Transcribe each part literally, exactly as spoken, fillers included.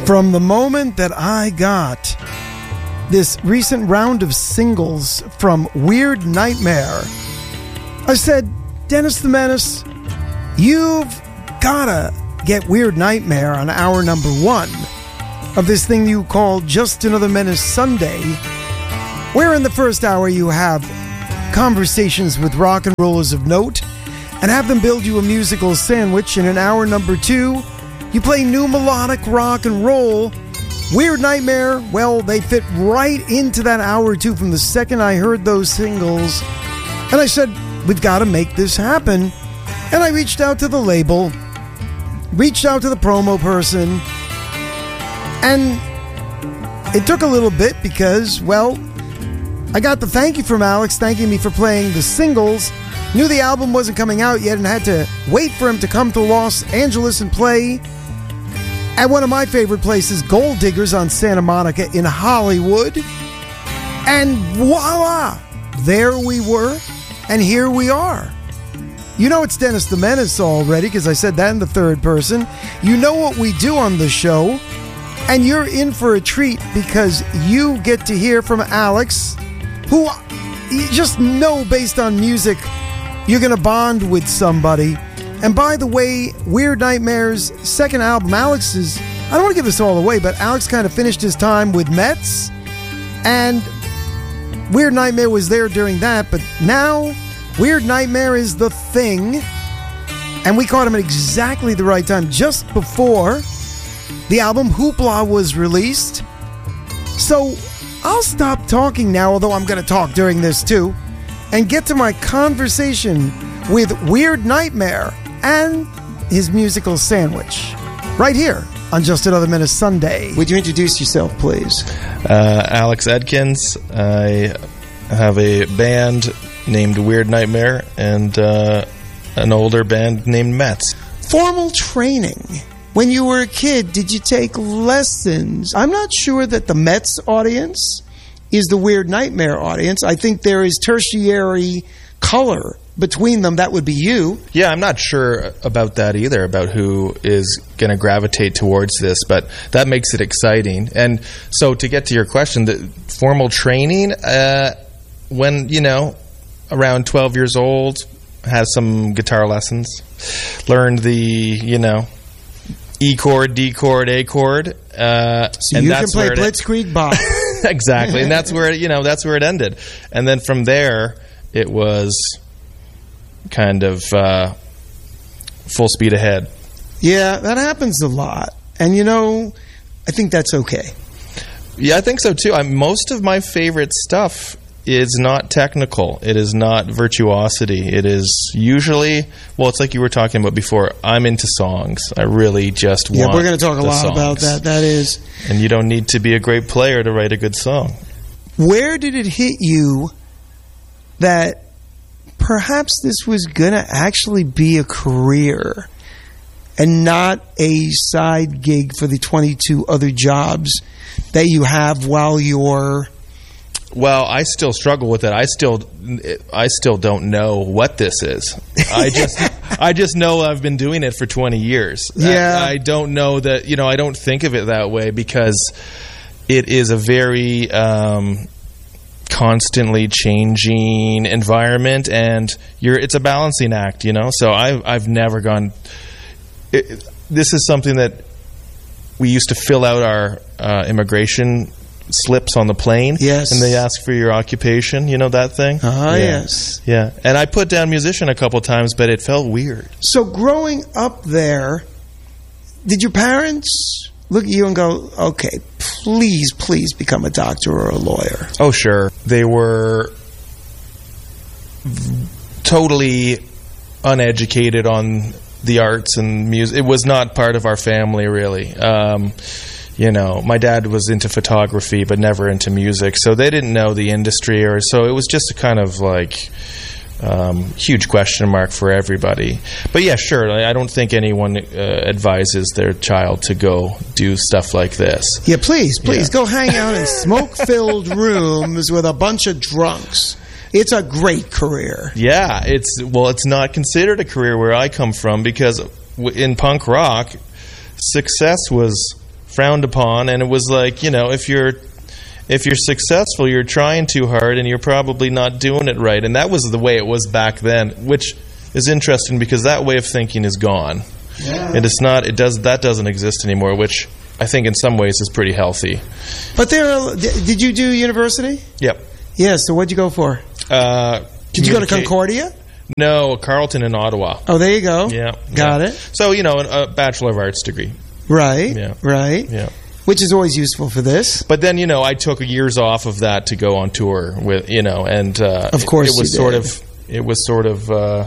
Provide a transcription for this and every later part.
From the moment that I got this recent round of singles from Weird Nightmare, I said, Dennis the Menace, you've gotta get Weird Nightmare on hour number one of this thing you call Just Another Menace Sunday, where in the first hour you have conversations with rock and rollers of note and have them build you a musical sandwich. And in hour number two, you play new melodic rock and roll. Weird Nightmare, well, they fit right into that hour or two from the second I heard those singles. And I said, we've got to make this happen. And I reached out to the label, reached out to the promo person, and it took a little bit because, well, I got the thank you from Alex thanking me for playing the singles, knew the album wasn't coming out yet and had to wait for him to come to Los Angeles and play at one of my favorite places, Gold Diggers on Santa Monica in Hollywood. And voila! There we were, and here we are. You know it's Dennis the Menace already, because I said that in the third person. You know what we do on the show, and you're in for a treat because you get to hear from Alex, who you just know based on music you're going to bond with somebody. And by the way, Weird Nightmare's second album, Alex is, I don't want to give this all away, but Alex kind of finished his time with Mets, and Weird Nightmare was there during that, but now Weird Nightmare is the thing, and we caught him at exactly the right time, just before the album Hoopla was released. So I'll stop talking now, although I'm going to talk during this too, and get to my conversation with Weird Nightmare and his musical sandwich right here on Just Another Menace Sunday. Would you introduce yourself, please? Uh, Alex Edkins. I have a band named Weird Nightmare and uh, an older band named Mets. Formal training. When you were a kid, did you take lessons? I'm not sure that the Mets audience is the Weird Nightmare audience. I think there is tertiary color between them. That would be you. Yeah, I'm not sure about that either, about who is going to gravitate towards this, but that makes it exciting. And so to get to your question, the formal training, uh, when, you know, around twelve years old, had some guitar lessons, learned the, you know, E chord, D chord, A chord. Uh, so and you that's can play where Blitzkrieg Bop. Exactly, and that's where, you know, that's where it ended. And then from there, it was kind of uh, full speed ahead. Yeah, that happens a lot. And, you know, I think that's okay. Yeah, I think so, too. I, most of my favorite stuff is not technical. It is not virtuosity. It is usually, well, it's like you were talking about before, I'm into songs. I really just want Yeah, we're going to talk a lot songs. about that. That is. And you don't need to be a great player to write a good song. Where did it hit you that perhaps this was going to actually be a career and not a side gig for the twenty-two other jobs that you have while you're... Well, I still struggle with it. I still, I still don't know what this is. I just, I just know I've been doing it for twenty years. Yeah. I, I don't know that, you know, I don't think of it that way because it is a very um, constantly changing environment, and you're, it's a balancing act, you know. So I, I've never gone. It, this is something that we used to fill out our uh, immigration slips on the plane. Yes. And they ask for your occupation, you know that thing? Ah, yeah. yes. Yeah. And I put down musician a couple times, but it felt weird. So growing up there, did your parents look at you and go, okay, please, please become a doctor or a lawyer? Oh, sure. They were totally uneducated on the arts and music. It was not part of our family, really. Um, you know, my dad was into photography but never into music, so they didn't know the industry, or so it was just a kind of like um, huge question mark for everybody. But yeah, sure, I don't think anyone uh, advises their child to go do stuff like this. Yeah, please, please Yeah. go hang out in smoke-filled rooms with a bunch of drunks. It's a great career. Yeah, it's well, it's not considered a career where I come from, because w- in punk rock, success was frowned upon, and it was like, you know, if you're if you're successful, you're trying too hard, and you're probably not doing it right. And that was the way it was back then, which is interesting because that way of thinking is gone. Yeah. It is not. It does that doesn't exist anymore, which I think in some ways is pretty healthy. But there, are, did you do university? Yep. Yeah. So what'd you go for? Uh, did you go to Concordia? No, Carleton in Ottawa. Oh, there you go. Yeah. Got yeah. it. So, you know, a Bachelor of Arts degree. Right. Yeah. Right. Yeah. Which is always useful for this. But then, you know, I took years off of that to go on tour with, you know, and uh, of course it, it was you sort did. of, it was sort of, uh,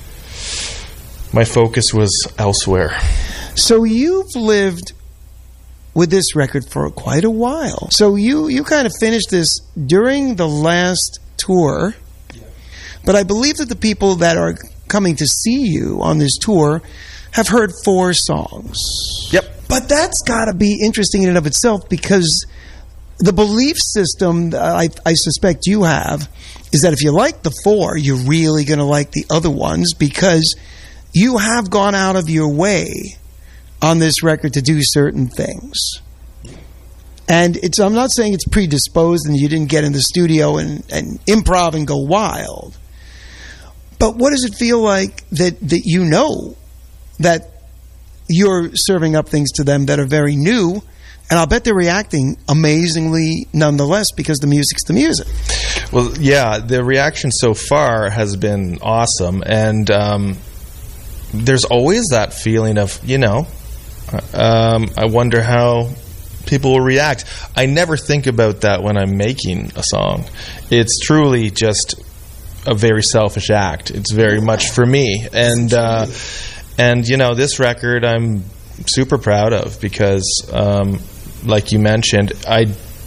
my focus was elsewhere. So you've lived with this record for quite a while. So you, you kind of finished this during the last tour. Yeah. But I believe that the people that are coming to see you on this tour have heard four songs. Yep. But that's got to be interesting in and of itself, because the belief system I, I suspect you have is that if you like the four, you're really going to like the other ones, because you have gone out of your way on this record to do certain things. And it's I'm not saying it's predisposed and you didn't get in the studio and, and improv and go wild. But what does it feel like that, that you know that you're serving up things to them that are very new, and I'll bet they're reacting amazingly nonetheless, because the music's the music. Well, yeah, the reaction so far has been awesome, and um, there's always that feeling of, you know, um, I wonder how people will react. I never think about that when I'm making a song. It's truly just a very selfish act. It's very much for me, and uh, and you know, this record I'm super proud of, because um, like you mentioned, I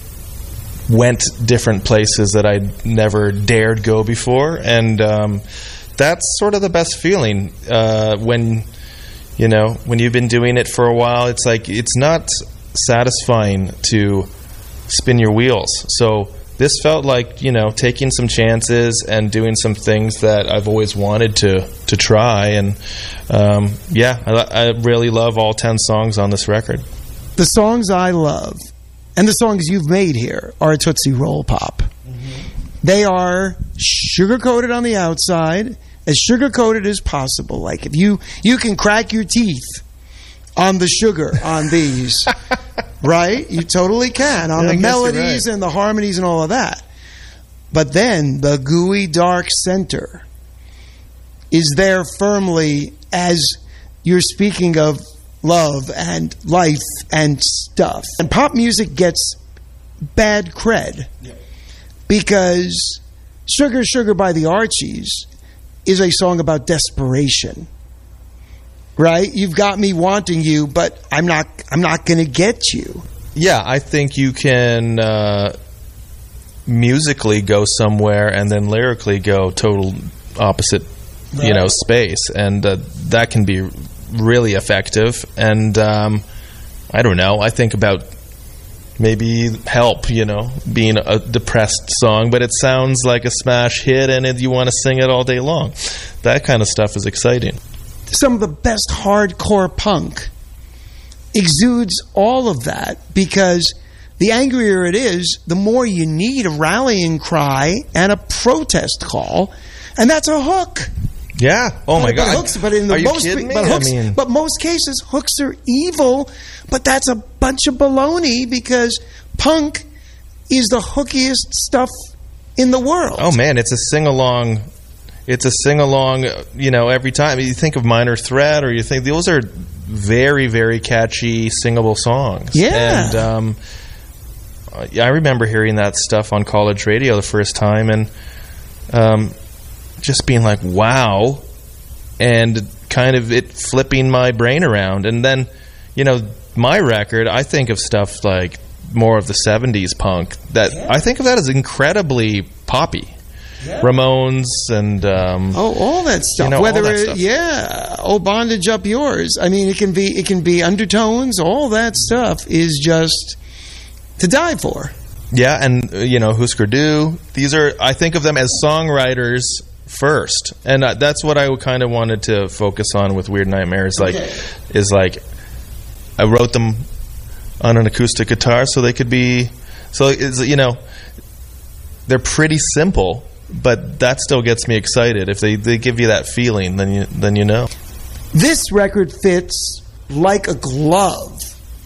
went different places that I never dared go before, and um, that's sort of the best feeling uh, when you know when you've been doing it for a while. It's like it's not satisfying to spin your wheels. So this felt like, you know, taking some chances and doing some things that I've always wanted to to try. And um, yeah, I, I really love all ten songs on this record. The songs I love and the songs you've made here are a Tootsie Roll Pop. Mm-hmm. They are sugar-coated on the outside, as sugar-coated as possible. Like if you, you can crack your teeth on the sugar on these, right? You totally can, on yeah, the melodies right. and the harmonies and all of that. But then the gooey dark center is there firmly as you're speaking of love and life and stuff. And pop music gets bad cred yeah. because Sugar Sugar by the Archies is a song about desperation. Right? You've got me wanting you, but I'm not I'm not going to get you. Yeah, I think you can uh, musically go somewhere and then lyrically go total opposite, right. you know, space, and uh, that can be really effective. And um, I don't know. I think about maybe Help, you know, being a depressed song, but it sounds like a smash hit, and it, you want to sing it all day long. That kind of stuff is exciting. Some of the best hardcore punk exudes all of that, because the angrier it is, the more you need a rallying cry and a protest call, and that's a hook. Yeah. Oh my but, God. But hooks, but in the are you most, kidding me? But, hooks, I mean, but most cases, hooks are evil. But that's a bunch of baloney, because punk is the hookiest stuff in the world. Oh man, it's a sing along. It's a sing-along, you know, every time. You think of Minor Threat, or you think those are very, very catchy, singable songs. Yeah. And um, I remember hearing that stuff on college radio the first time, and um, just being like, wow, and kind of it flipping my brain around. And then, you know, my record, I think of stuff like more of the seventies punk. That yeah. I think of that as incredibly poppy. Yeah. Ramones and um, oh, all that stuff. You know, Whether all that it, stuff. yeah, oh, bondage up yours. I mean, it can be it can be undertones. All that stuff is just to die for. Yeah, and uh, you know, Husker Du. These are, I think of them as songwriters first, and uh, that's what I kind of wanted to focus on with Weird Nightmares. Like, okay. is like I wrote them on an acoustic guitar, so they could be. So it's, you know, they're pretty simple, but that still gets me excited. If they, they give you that feeling, then you then you know. This record fits like a glove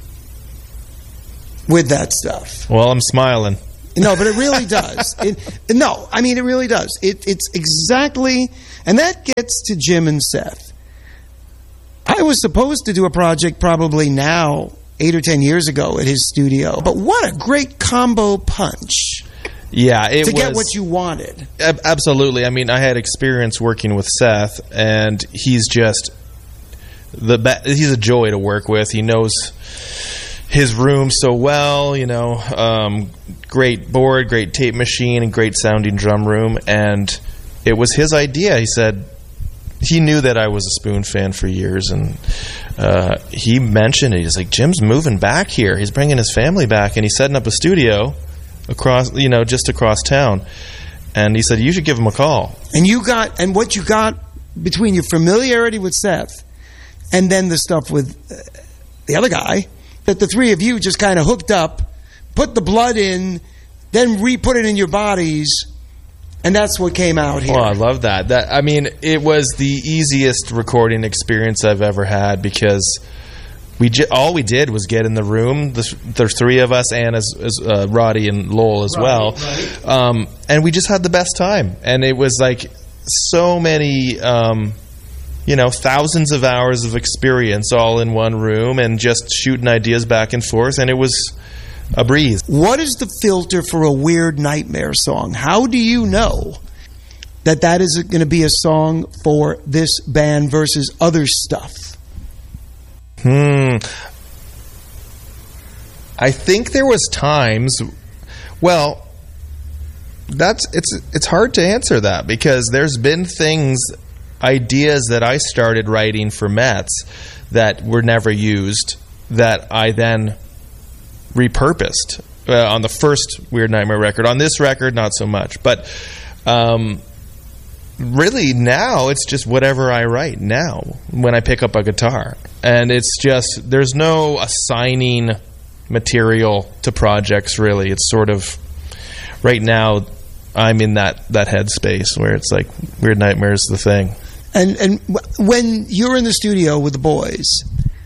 with that stuff. Well, I'm smiling. No, but it really does. It, no, I mean, it really does. It, it's exactly, and that gets to Jim and Seth. I was supposed to do a project probably now, eight or ten years ago at his studio, but what a great combo punch. Yeah, it to was, get what you wanted. Ab- absolutely. I mean, I had experience working with Seth, and he's just the be- he's a joy to work with. He knows his room so well, you know, um, great board, great tape machine, and great sounding drum room. And it was his idea. He said he knew that I was a Spoon fan for years, and uh, he mentioned it. He's like, Jim's moving back here. He's bringing his family back, and he's setting up a studio across, you know, just across town. And he said, you should give him a call. And you got, and what you got between your familiarity with Seth and then the stuff with uh, the other guy, that the three of you just kind of hooked up, put the blood in, then re-put it in your bodies, and that's what came out here. Oh, I love that. That I mean, it was the easiest recording experience I've ever had, because we j- all we did was get in the room. The, there's three of us, and as, as uh, Roddy and Lowell as right, well, right. Um, and we just had the best time. And it was like so many. Um, You know, thousands of hours of experience all in one room and just shooting ideas back and forth, and it was a breeze. What is the filter for a Weird Nightmare song? How do you know that that is going to be a song for this band versus other stuff? Hmm. I think there was times, well, that's it's it's hard to answer that, because there's been things, ideas that I started writing for Mets that were never used, that I then repurposed uh, on the first Weird Nightmare record. On this record, not so much. But um, really now, it's just whatever I write now when I pick up a guitar. And it's just, there's no assigning material to projects, really. It's sort of, right now, I'm in that, that headspace where it's like Weird Nightmare is the thing. And and when you're in the studio with the boys,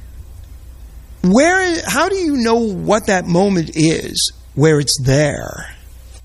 where, how do you know what that moment is where it's there?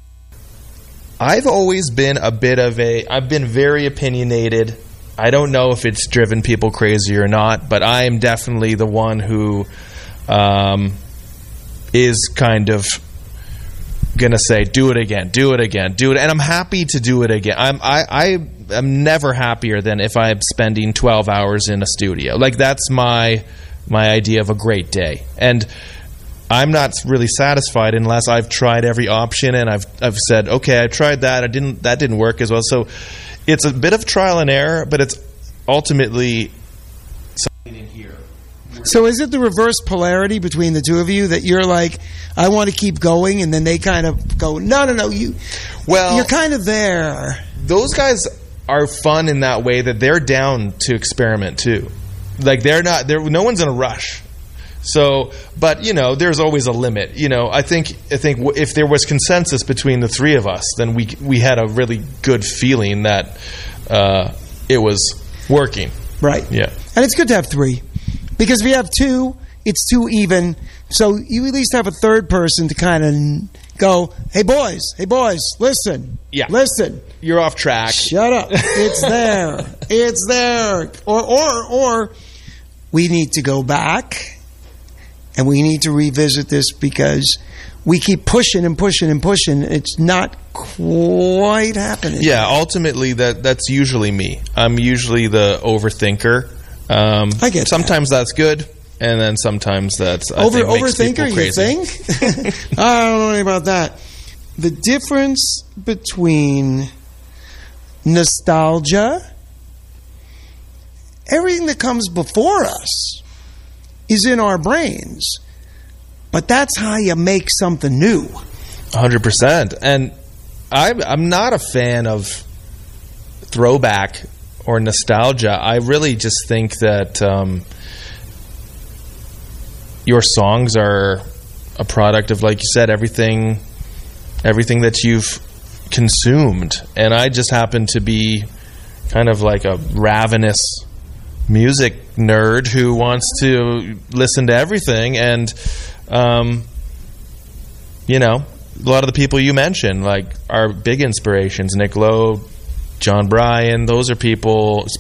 I've always been a bit of a, I've been very opinionated. I don't know if it's driven people crazy or not, but I am definitely the one who um, is kind of gonna say, do it again, do it again, do it, and I'm happy to do it again. I'm I I am never happier than if I'm spending twelve hours in a studio. Like, that's my my idea of a great day, and I'm not really satisfied unless I've tried every option and I've I've said, okay, I tried that, I didn't that didn't work as well. So it's a bit of trial and error, but it's ultimately something in here. So is it the reverse polarity between the two of you, that you're like, I want to keep going, and then they kind of go, no, no, no, you, well, you're kind of there. Those guys are fun in that way that they're down to experiment too. Like, they're not, they're, no one's in a rush. So, but you know, there's always a limit. You know, I think I think w- if there was consensus between the three of us, then we we had a really good feeling that uh, it was working. Right. Yeah. And it's good to have three, because if you have two, it's too even. So you at least have a third person to kind of go, hey boys, hey boys, listen. Yeah. Listen. You're off track. Shut up. It's there. It's there. Or or or we need to go back and we need to revisit this, because we keep pushing and pushing and pushing. It's not quite happening. Yeah, ultimately that that's usually me. I'm usually the overthinker. Um, I get sometimes that. That's good, and then sometimes that's I Over, think makes overthinker. people You crazy. think? I don't know anything about that. The difference between nostalgia, everything that comes before us is in our brains, but that's how you make something new. one hundred percent. And I'm, I'm not a fan of throwback or nostalgia. I really just think that um, your songs are a product of, like you said, everything everything that you've consumed. And I just happen to be kind of like a ravenous music nerd who wants to listen to everything. And um, you know, a lot of the people you mentioned, like, are big inspirations. Nick Lowe, John Bryan, those are people,